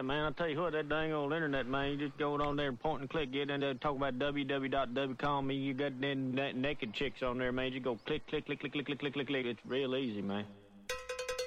man. I tell you what, that dang old internet, man. You just go on there and point and click, get in there and talk about www.com. You got that naked chicks on there, man. You go click, click, click, click, click, click, click, click, click. It's real easy, man.